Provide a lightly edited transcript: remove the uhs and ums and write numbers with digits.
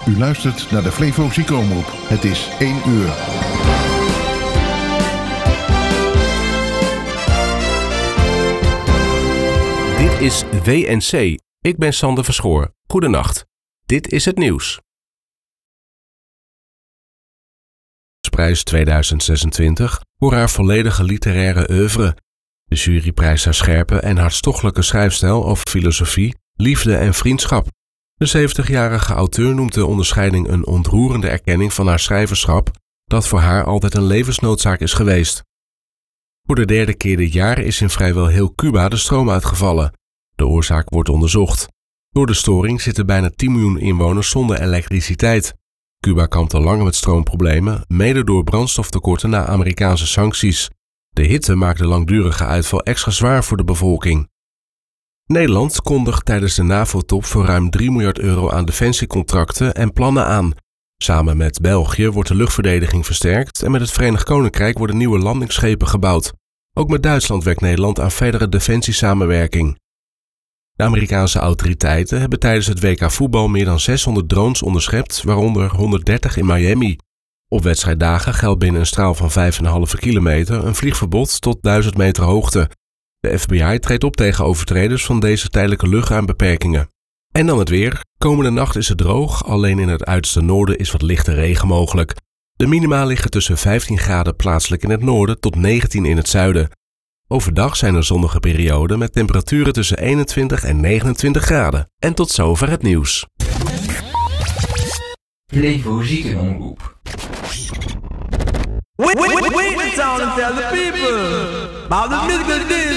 U luistert naar de Flevo Ziekenomroep. Het is 1 uur. Dit is WNC. Ik ben Sander Verschoor. Goedenacht. Dit is het nieuws. Prijs 2026 voor haar volledige literaire oeuvre. De jury prijst haar scherpe en hartstochtelijke schrijfstijl over filosofie, liefde en vriendschap. De 70-jarige auteur noemt de onderscheiding een ontroerende erkenning van haar schrijverschap, dat voor haar altijd een levensnoodzaak is geweest. Voor de derde keer dit jaar is in vrijwel heel Cuba de stroom uitgevallen. De oorzaak wordt onderzocht. Door de storing zitten bijna 10 miljoen inwoners zonder elektriciteit. Cuba kampt al langer met stroomproblemen, mede door brandstoftekorten na Amerikaanse sancties. De hitte maakt de langdurige uitval extra zwaar voor de bevolking. Nederland kondigt tijdens de NAVO-top voor ruim 3 miljard euro aan defensiecontracten en plannen aan. Samen met België wordt de luchtverdediging versterkt en met het Verenigd Koninkrijk worden nieuwe landingsschepen gebouwd. Ook met Duitsland werkt Nederland aan verdere defensiesamenwerking. De Amerikaanse autoriteiten hebben tijdens het WK voetbal meer dan 600 drones onderschept, waaronder 130 in Miami. Op wedstrijddagen geldt binnen een straal van 5,5 kilometer een vliegverbod tot 1000 meter hoogte. De FBI treedt op tegen overtreders van deze tijdelijke luchtruimbeperkingen. En dan het weer. Komende nacht is het droog, alleen in het uiterste noorden is wat lichte regen mogelijk. De minima liggen tussen 15 graden plaatselijk in het noorden tot 19 in het zuiden. Overdag zijn er zonnige perioden met temperaturen tussen 21 en 29 graden. En tot zover het nieuws. Flevo Ziekenomroep. We in town and tell the people about the music